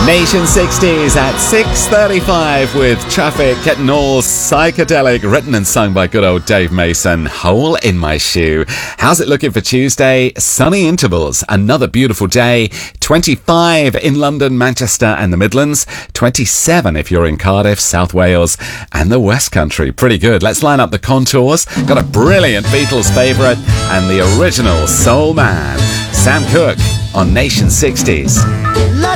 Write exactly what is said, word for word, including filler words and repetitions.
Nation sixties at six thirty-five with Traffic getting all psychedelic, written and sung by good old Dave Mason. Hole in my shoe. How's it looking for Tuesday? Sunny intervals. Another beautiful day. twenty-five in London, Manchester and the Midlands. twenty-seven if you're in Cardiff, South Wales and the West Country. Pretty good. Let's line up the contours. Got a brilliant Beatles favourite and the original Soul Man. Sam Cooke on Nation sixties.